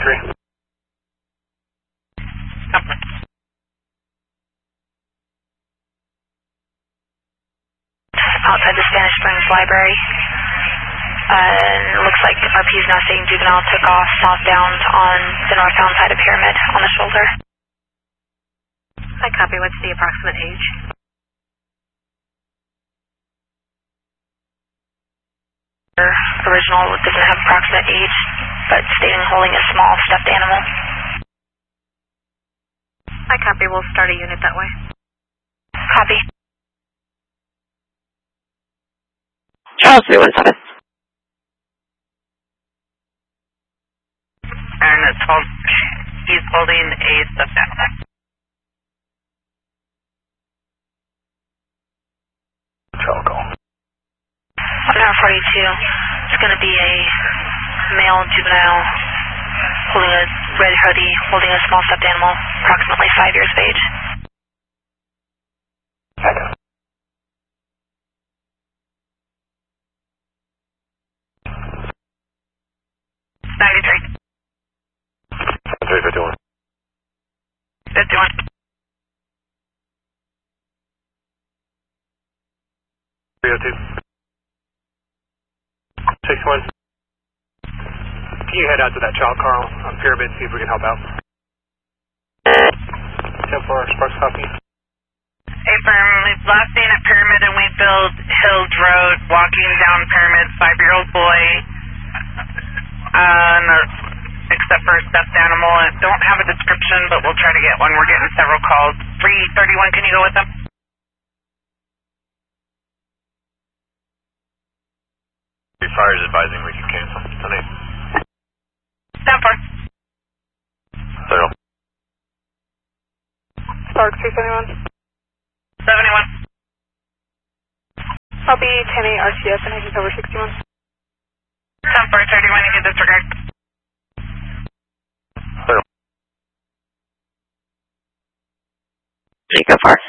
3. Outside the Spanish Springs Library. It looks like RP is now saying juvenile took off southbound on the northbound side of Pyramid on the shoulder. I copy. What's the approximate age? Original doesn't have approximate age, but stating holding a small stuffed animal. I copy. We'll start a unit that way. Copy. Charles 317. And it's he's holding a stuffed animal. Call. On our 42, it's going to be a male juvenile holding a red hoodie, holding a small stuffed animal, approximately 5 years of age. Echo. Three 51. 51. 302. 61. Can you head out to that child car on Pyramid, see if we can help out? 10-4, Sparks copy. Affirm, we've last seen at Pyramid and Wheatfield Hills Road, walking down Pyramid, 5-year-old boy, except for a stuffed animal. I don't have a description, but we'll try to get one. We're getting several calls. 331, can you go with them? Fire is advising we can cancel tonight. 10-4. Zero. Sparks 371. 71. I'll be 10-8 RTS and I can cover 61. 10-4, 31, you can disregard. Go far.